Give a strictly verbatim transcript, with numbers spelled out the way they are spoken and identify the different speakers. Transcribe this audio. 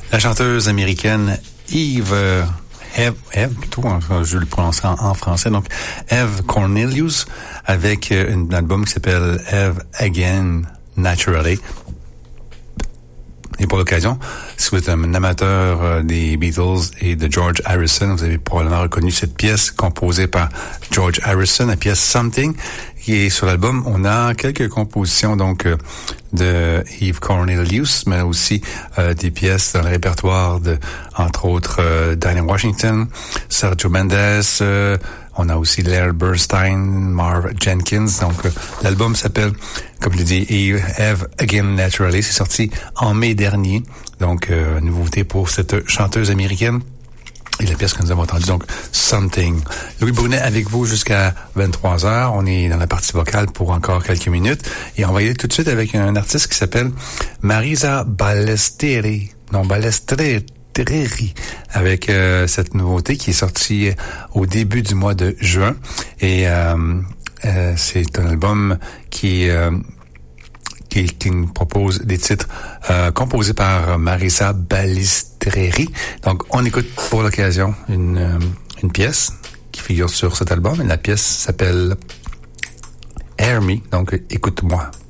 Speaker 1: La chanteuse américaine Eve, euh, Eve, Eve plutôt, hein, je le prononce en, en français, donc Eve Cornelius, avec euh, un album qui s'appelle Eve Again Naturally. Et pour l'occasion, si vous êtes un amateur euh, des Beatles et de George Harrison, vous avez probablement reconnu cette pièce composée par George Harrison, la pièce Something, qui est sur l'album. On a quelques compositions donc euh, de Eve Cornelius, mais aussi euh, des pièces dans le répertoire de, entre autres, euh, Dinah Washington, Sergio Mendes, euh, on a aussi Laird Bernstein, Marv Jenkins. Donc, euh, l'album s'appelle, comme je l'ai dit, Eve, Eve Again Naturally. C'est sorti en mai dernier. Donc, euh, nouveauté pour cette chanteuse américaine. Et la pièce que nous avons entendue, donc, Something. Louis Brunet avec vous jusqu'à vingt-trois heures. On est dans la partie vocale pour encore quelques minutes. Et on va y aller tout de suite avec un artiste qui s'appelle Marisa Ballesteri. Non, Ballesteri. Avec euh, cette nouveauté qui est sortie au début du mois de juin. Et euh, euh, c'est un album qui, euh, qui, qui nous propose des titres euh, composés par Marisa Ballesteri. Donc, on écoute pour l'occasion une, euh, une pièce qui figure sur cet album. Et la pièce s'appelle Air Me. Donc, écoute-moi.